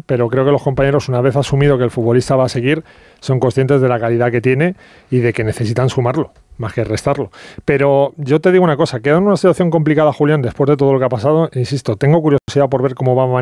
pero creo que los compañeros, una vez asumido que el futbolista va a seguir, son conscientes de la calidad que tiene y de que necesitan sumarlo, más que restarlo. Pero yo te digo una cosa, queda en una situación complicada, Julián, después de todo lo que ha pasado. Insisto, tengo curiosidad por ver cómo va a